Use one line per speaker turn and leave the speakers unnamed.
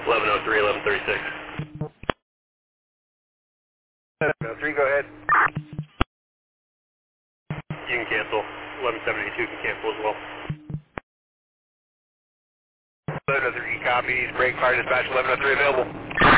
1103, 1136.
1103, go ahead.
You can cancel. 1172 can cancel as well.
1103 copies. Break fire dispatch 1103 available.